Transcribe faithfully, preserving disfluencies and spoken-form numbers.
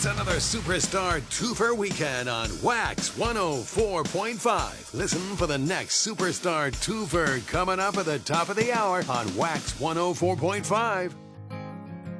It's another Superstar Twofer weekend on Wax one oh four point five. Listen for the next Superstar Twofer coming up at the top of the hour on Wax one oh four point five.